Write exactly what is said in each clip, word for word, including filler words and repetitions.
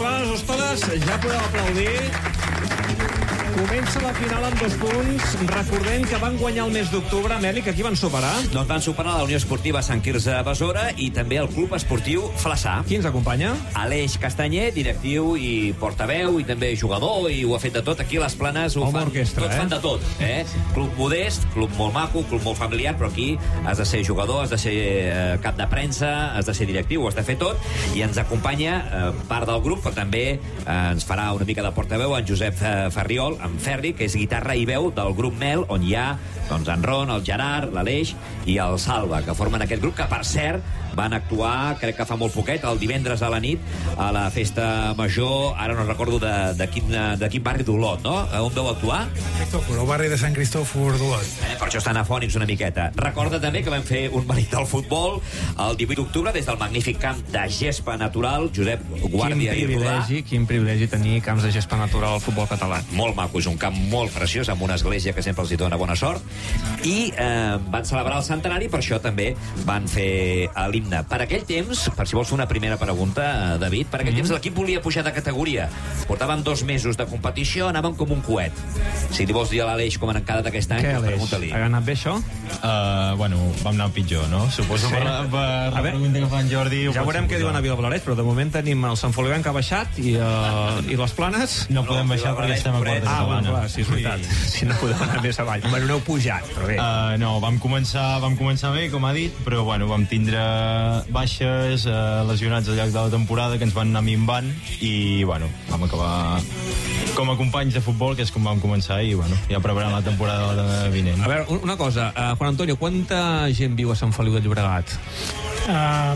Planes Hostoles, ja podeu aplaudir. Comença la final amb dos punts. Recordem que van guanyar el mes d'octubre. Mèlic, aquí van superar? Doncs van superar la Unió Esportiva Sant Quirze Besora i també el Club Esportiu Flaçà. Qui ens acompanya? Aleix Castanyer, directiu i portaveu i també jugador, i ho ha fet de tot. Aquí a les Planes ho fan, orquestra, tots eh? fan de tot. Eh? Club modest, club molt maco, club molt familiar, però aquí has de ser jugador, has de ser eh, cap de premsa, has de ser directiu, ho has de fer tot. I ens acompanya eh, part del grup, però també eh, ens farà una mica de portaveu en Josep eh, Ferriol, en Ferri, que és guitarra i veu del grup Mel, on hi ha doncs, en Ron, el Gerard, l'Aleix i el Salva, que formen aquest grup, que per cert van actuar, crec que fa molt poquet, el divendres a la nit, a la festa major, ara no recordo de, de, quin, de quin barri d'Olot, no? On vau actuar? Cristòfor, el barri de Sant Cristòfor d'Olot. Eh, per això estan afònics una miqueta. Recorda també que vam fer un marit del futbol el divuit d'octubre des del magnífic camp de gespa natural, Josep Guàrdia i Rodà. Quin privilegi tenir camps de gespa natural al futbol català. Molt maco, és un camp molt preciós, amb una església que sempre els hi dona bona sort. I eh, van celebrar el centenari, per això també van fer l'himne. Per aquell temps, per si vols fer una primera pregunta, David, per aquell mm-hmm. temps l'equip volia pujar de categoria. Portaven dos mesos de competició, anaven com un coet. Si li vols dir a l'Aleix com han quedat aquest any, doncs pregunta-li. Ha anat bé això? Uh, bueno, vam anar pitjor, no? Suposo sí. per, la, per la pregunta que fa en Jordi... Ja veurem què diuen a Vilablareix, però de moment tenim el Sant Feliuenc que ha baixat i, uh, i les Planes... No podem no, baixar perquè estem a quarta catalana. Ah, bueno, clar, sí, és veritat. Sí. Si no podem anar més avall. Bueno, no heu pujat, però bé. Uh, no, vam començar, vam començar bé, com ha dit, però bueno, vam tindre baixes, eh, lesionats al llarg de la temporada que ens van anar minvant i bueno, vam acabar com a companys de futbol, que és com vam començar, i bueno, ja preparant la temporada vinent. A veure, una cosa, uh, Juan Antonio, quanta gent viu a Sant Feliu de Llobregat? Uh,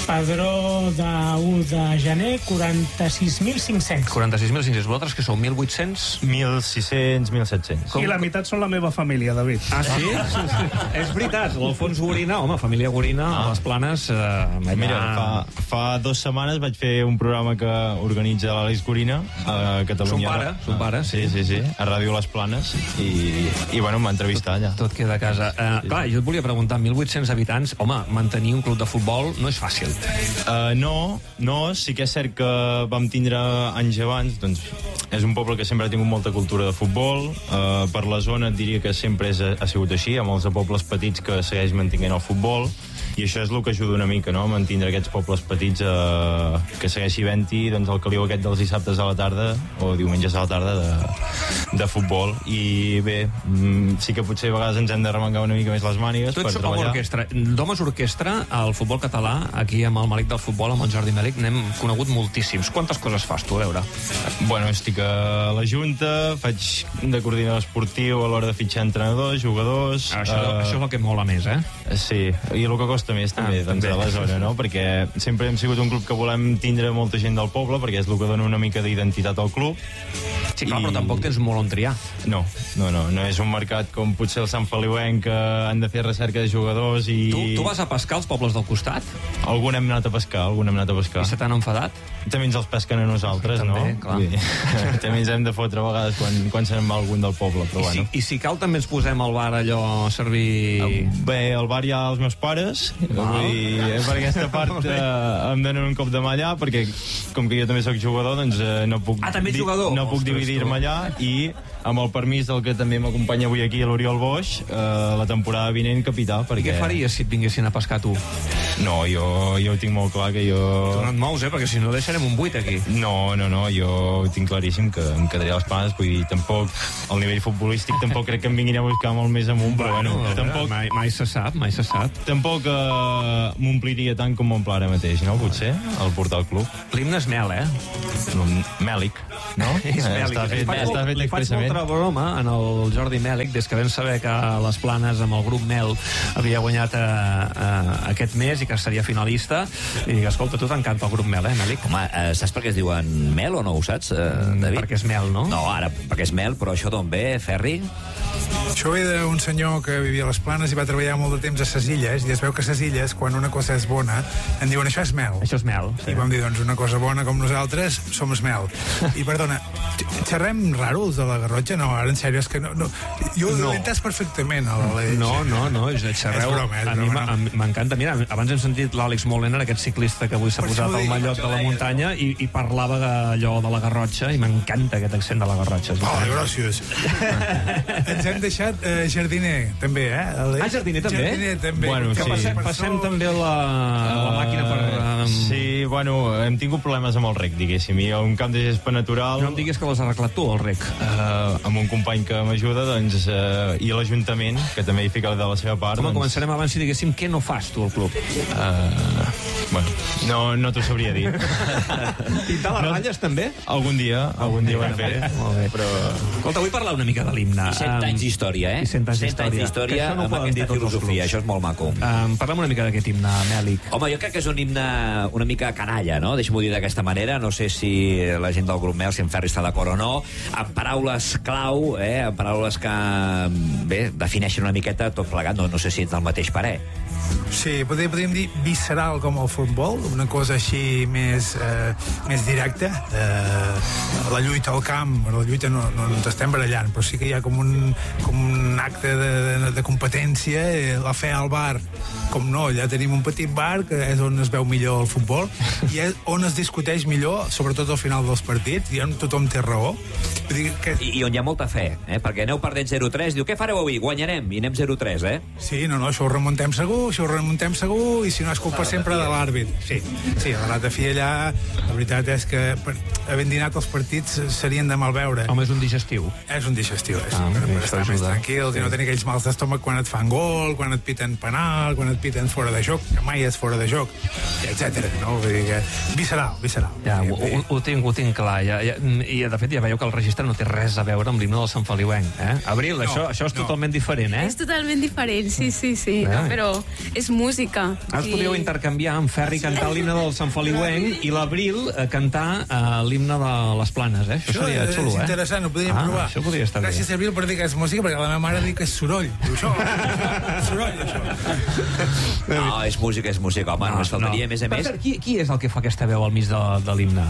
padró de u de gener, quaranta-sis mil cinc-cents. quaranta-sis mil cinc-cents. Vosaltres que sou mil vuit-cents? mil sis-cents, mil set-cents. I la meitat són la meva família, David. Ah, sí? sí, sí. És veritat, l'Alfons Gorina, home, família Gorina, ah. a les Planes... Eh, Mira, fa, fa dues setmanes vaig fer un programa que organitza l'Aleix Gorina a Catalunya. Son pare, son pare. Sí, sí, sí, a Ràdio Les Planes, i, i bueno, em va entrevistar allà. Tot, tot queda a casa. Uh, sí. Clar, jo et volia preguntar, mil vuit-cents habitants, home, mantenir un club de futbol no és fàcil. Uh, no, no, sí que és cert que vam tindre anys abans, doncs és un poble que sempre ha tingut molta cultura de futbol, uh, per la zona et diria que sempre és, ha sigut així, hi ha molts de pobles petits que segueix mantenint el futbol, i això és el que ajuda una mica, no?, a mantindre aquests pobles petits, eh, que segueixi havent-hi doncs, el caliu aquest dels dissabtes a la tarda o diumenges a la tarda de, de futbol. I bé, mm, sí que potser a vegades ens hem de remengar una mica més les mànigues per treballar. Com a orquestra, d'homes orquestra, al futbol català, aquí amb el Malic del futbol, amb el Jordi Mèlic, n'hem conegut moltíssims. Quantes coses fas tu, a veure? Bueno, estic a la Junta, faig de coordinador esportiu a l'hora de fitxar entrenadors, jugadors... Ah, això, uh, això és el que mola més, eh? Sí, i el que costa més també, ah, doncs, també. A la zona, no? Perquè sempre hem sigut un club que volem tindre molta gent del poble, perquè és el que dona una mica d'identitat al club. Sí, clar, I... però tampoc tens molt on triar. No, no, no, no és un mercat com potser el Sant Feliuenc, que han de fer recerca de jugadors i... Tu, tu vas a pescar als pobles del costat? Algun hem anat a pescar, algun hem anat a pescar. I se t'han enfadat? També ens els pesquen a nosaltres, també, no? Clar. Sí. També ens hem de fotre a vegades quan, quan se n'en va algun del poble, però I bueno. Si, I si cal també ens posem al bar allò a servir... Bé, al bar hi ha els meus pares, vull dir, per aquesta part eh, em donen un cop de mà allà, perquè com que jo també sóc jugador, doncs eh, no puc, ah, també jugador? no puc dividir-me allà, i amb el permís del que també m'acompanya avui aquí, l'Oriol Boix, eh, la temporada vinent capità, perquè... Què faries si et vinguessin a pescar tu? No, jo, jo ho tinc molt clar que jo... Tu no et mous, eh? Perquè si no deixarem un buit aquí. No, no, no, jo ho tinc claríssim que em quedaré a les Planes, vull dir, tampoc al nivell futbolístic tampoc crec que em vinguin a buscar molt més amunt, però bueno, bueno tampoc... Mai, mai se sap, mai se sap. Tampoc eh, m'ompliria tant com m'omple ara mateix, no? Potser, al portar el club. L'himne és Mel, eh? Mèlic, no? És Mèlic. Està fet, faig, està fet li faig molta broma en el Jordi Mèlic, des que vam saber que les Planes amb el grup Mel havia guanyat a, a, aquest mes i que seria finalista, i dic, escolta, tu t'encanta el grup Mel, eh, Mèlic? Home, eh, saps per què es diuen Mel o no ho saps, eh, David? Perquè és Mel, no? No, ara, perquè és Mel, però això d'on ve, Ferri? Això ve d'un senyor que vivia a les Planes i va treballar molt de temps a ses Illes, i es veu que a ses Illes, quan una cosa és bona, en diuen això és mel. Això és mel, sí. I vam dir, doncs, una cosa bona com nosaltres som mel. I perdona, xerrem raro els de la Garrotxa? No, ara en sèrio, és que no... no jo no. L'he entès perfectament, a l'Aleix. No, no, no, xerreu... És broma, és a broma, mi m'encanta. Mira, abans ens hem sentit l'Àlex Moliner, aquest ciclista que avui s'ha posat al mallot de la muntanya, i, i parlava d'allò de la Garrotxa, i m'encanta aquest accent de la Garrotxa. Oh, gràcies. Ens hem deixat eh, Jardiner, també, eh? Ah, Jardiner també? Jardiner també. Bueno, Que sí. passem, passem també la, la màquina per... Um... Sí, bueno, hem tingut problemes amb el rec, diguéssim, i un camp de gespa natural... No em diguis que l'has arreglat tu, el rec. Uh, amb un company que m'ajuda, doncs, uh, i l'Ajuntament, que també hi fica de la seva part... Home, doncs, començarem abans si diguéssim què no fas tu al club. Uh, bueno, no, no t'ho sabria dir. Pintar les No. ratlles també? Algun dia, algun dia ho hem fet. Molt bé. Però... Escolta, vull parlar una mica de l'himne. I cent anys d'història, eh? I cent anys d'història. d'història Que això no ho amb poden dir aquesta tots els filosofia. clubs. Això és molt maco. Um, parlem una mica d'aquest himne, Mèlic. Home, jo crec que és un himne una mica canalla, no? Deixa'm-ho dir d'aquesta manera. No sé si la gent del grup Mel, si en Ferri està d'acord o no. Amb paraules clau, eh? Amb paraules que, bé, defineixen una miqueta tot plegat. No, no sé si ets del mateix parer. Sí, podríem, podríem dir visceral com el futbol, una cosa així més, eh, més directa. Eh, la lluita al camp, la lluita no, no ens estem barallant, però sí que hi ha com un, com un acte de, de, de competència, eh, la fe al bar, com no, allà tenim un petit bar que és on es veu millor el futbol i és on es discuteix millor, sobretot al final dels partits, i on tothom té raó. Vull dir que... I, I on hi ha molta fe, eh? Perquè aneu perdent zero tres, diu, què fareu avui? Guanyarem, i anem zero tres, eh? Sí, no, no, això ho remuntem segur, això ho remuntem segur, i si no és culpa sempre de l'àrbit. Sí, sí, a la fi allà, la veritat és que per, havent dinat els partits serien de mal veure. Home, és un digestiu. És un digestiu, és, Ah, per, bé, per estar això més ajuda. tranquils i no tenir aquells mals d'estómac quan et fan gol, quan et piten penal, quan et piten fora de joc, que mai és fora de joc, etcètera. No? Vull dir que visceral, visceral. Ja, ho, ho, ho, tinc, ho tinc clar. Ja, ja, I, de fet, ja veieu que el registre no té res a veure amb l'himne del Sant Feliuenc. Eh? Abril, No, això, això és no. totalment diferent, eh? És totalment diferent, sí, sí, sí. Eh. Però és música. Ara us podríeu intercanviar amb Ferri cantar l'himne del Sant Feliuenc i l'Abril eh, cantar eh, l'himne de les Planes, eh? Això, Això seria és xulo, eh? interessant, ho podríem ah, provar. Això podria estar Gràcies, bé. Abril, per dir que és música, perquè la meva mare diu que és soroll. Diu, això, això, soroll, això. No, és música, és música, home, no, només faltaria, a més a Per més... cert, qui, qui és el que fa aquesta veu al mig de, de l'himne?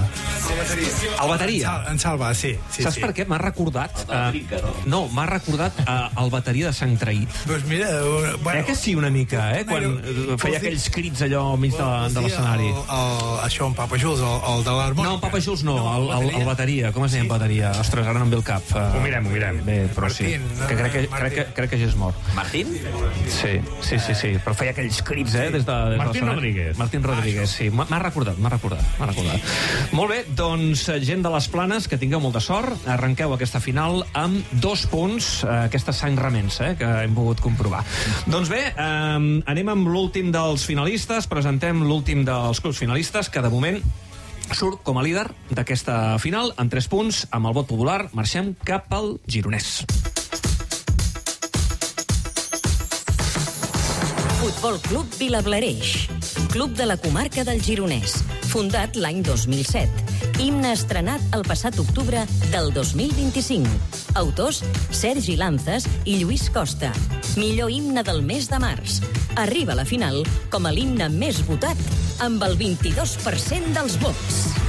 El bateria. En Salva, sí. sí Saps sí. per què? M'ha recordat... El del Trinca, no? no, m'ha recordat eh, el bateria de Sant Traït. Doncs mira... Uh, bueno, Eh que sí, una mica, eh? Quan Bueno, eh, feia vols dir- aquells crits allò al mig de, vols de dir l'escenari. el- el- Això, en Papa Jules, el, el de l'harmònica. No, en Papa Jules no, No, el, el, el bateria. Com es deia en bateria? Ostres, ara no em ve el cap. Uh, Ho mirem, ho mirem. Bé, però sí. Martín, no, Que crec que, Martín. crec, que, crec que ja és mort. Martín? Sí, sí, sí, sí. Però feia aquells crits, eh? Des de, des Martín de l'escenari. Rodríguez. Martín Rodríguez, sí. M'ha m'ha recordat, m'ha recordat, m'ha recordat. Molt bé, doncs, eh, gent de les Planes, que tingueu molta sort. Arrenqueu aquesta final amb dos punts, eh, aquesta sang remensa, eh, que hem pogut comprovar. Doncs bé, eh, anem amb l'últim dels finalistes. Presentem l'últim dels clubs finalistes, que de moment surt com a líder d'aquesta final amb tres punts. Amb el vot popular marxem cap al Gironès. Futbol Club Vilablareix, club de la comarca del Gironès, fundat l'any dos mil set. Himne estrenat el passat octubre del dos mil vint-i-cinc. Autors Sergi Lanzas i Lluís Costa. Millor himne del mes de març. Arriba a la final com a l'himne més votat amb el vint-i-dos per cent dels vots.